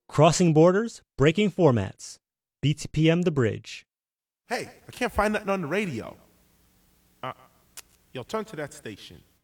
Crossing borders, breaking formats. BTPM The Bridge. Hey, I can't find nothing on the radio. Yo, turn to that station.